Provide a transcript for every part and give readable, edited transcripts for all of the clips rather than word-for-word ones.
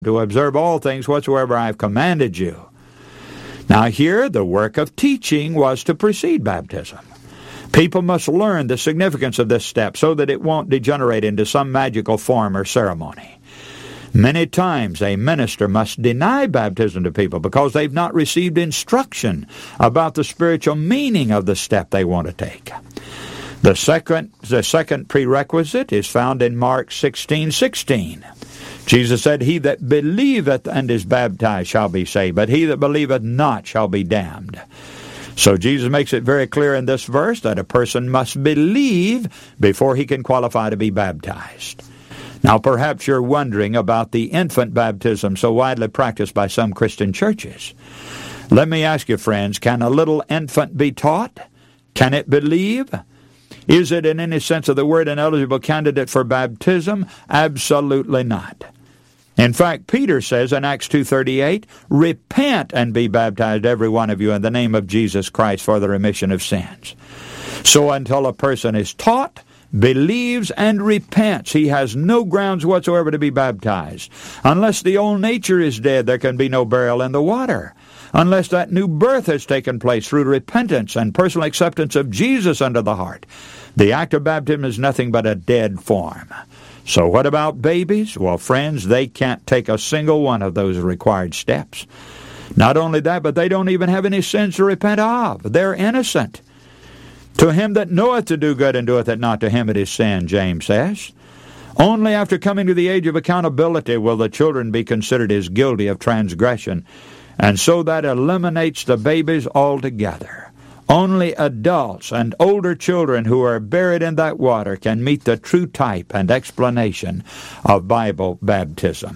to observe all things whatsoever I have commanded you. Now here, the work of teaching was to precede baptism. People must learn the significance of this step so that it won't degenerate into some magical form or ceremony. Many times a minister must deny baptism to people because they've not received instruction about the spiritual meaning of the step they want to take. The second prerequisite is found in Mark 16:16. Jesus said, "He that believeth and is baptized shall be saved, but he that believeth not shall be damned." So Jesus makes it very clear in this verse that a person must believe before he can qualify to be baptized. Now perhaps you're wondering about the infant baptism so widely practiced by some Christian churches. Let me ask you, friends, can a little infant be taught? Can it believe? Is it in any sense of the word an eligible candidate for baptism? Absolutely not. In fact, Peter says in Acts 2:38, "Repent and be baptized, every one of you, in the name of Jesus Christ for the remission of sins." So until a person is taught, believes, and repents, he has no grounds whatsoever to be baptized. Unless the old nature is dead, there can be no burial in the water. Unless that new birth has taken place through repentance and personal acceptance of Jesus under the heart, the act of baptism is nothing but a dead form. So what about babies? Well, friends, they can't take a single one of those required steps. Not only that, but they don't even have any sins to repent of. They're innocent. To him that knoweth to do good and doeth it not, to him it is sin, James says. Only after coming to the age of accountability will the children be considered as guilty of transgression, and so that eliminates the babies altogether. Only adults and older children who are buried in that water can meet the true type and explanation of Bible baptism.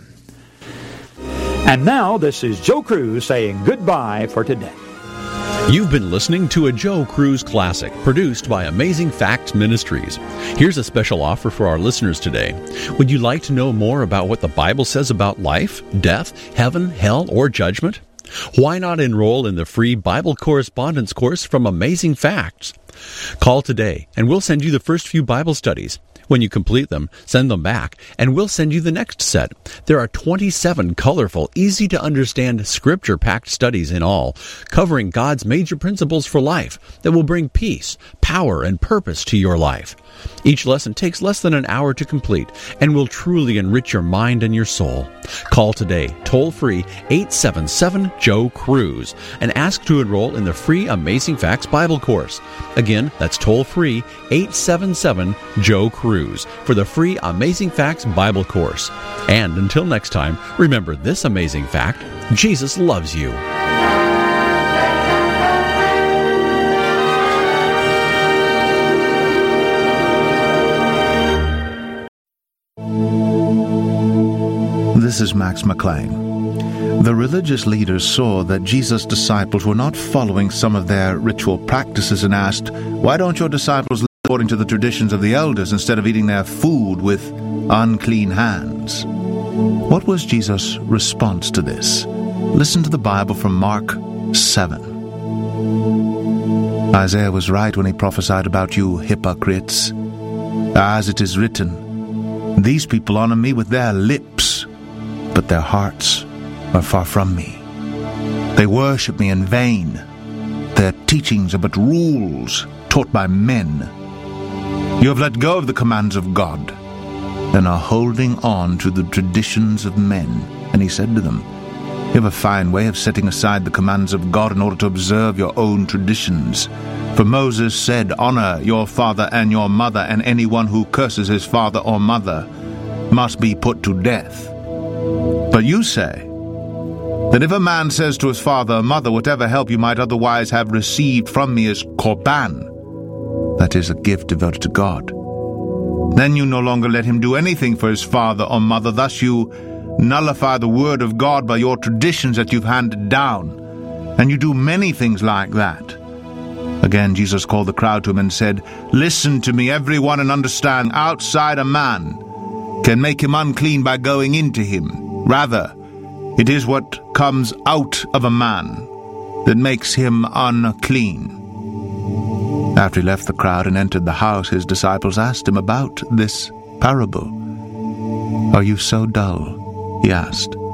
And now, this is Joe Cruz saying goodbye for today. You've been listening to a Joe Cruz Classic, produced by Amazing Facts Ministries. Here's a special offer for our listeners today. Would you like to know more about what the Bible says about life, death, heaven, hell, or judgment? Why not enroll in the free Bible correspondence course from Amazing Facts? Call today, and we'll send you the first few Bible studies. When you complete them, send them back, and we'll send you the next set. There are 27 colorful, easy-to-understand, scripture-packed studies in all, covering God's major principles for life that will bring peace, power, and purpose to your life. Each lesson takes less than an hour to complete and will truly enrich your mind and your soul. Call today, toll-free 877-JOE-CRUISE, and ask to enroll in the free Amazing Facts Bible course. Again, that's toll-free 877-JOE-CRUISE for the free Amazing Facts Bible course. And until next time, remember this amazing fact: Jesus loves you. This is Max McLean. The religious leaders saw that Jesus' disciples were not following some of their ritual practices and asked, "Why don't your disciples live according to the traditions of the elders instead of eating their food with unclean hands?" What was Jesus' response to this? Listen to the Bible from Mark 7. Isaiah was right when he prophesied about you hypocrites. As it is written, "These people honor me with their lips, but their hearts are far from me. They worship me in vain. Their teachings are but rules taught by men. You have let go of the commands of God and are holding on to the traditions of men." And he said to them, "You have a fine way of setting aside the commands of God in order to observe your own traditions. For Moses said, 'Honor your father and your mother, and anyone who curses his father or mother must be put to death.' But you say that if a man says to his father or mother, 'Whatever help you might otherwise have received from me is korban,' that is, a gift devoted to God, then you no longer let him do anything for his father or mother. Thus you nullify the word of God by your traditions that you've handed down, and you do many things like that." Again, Jesus called the crowd to him and said, "Listen to me, everyone, and understand. Outside a man can make him unclean by going into him. Rather, it is what comes out of a man that makes him unclean." After he left the crowd and entered the house, his disciples asked him about this parable. "Are you so dull?" he asked.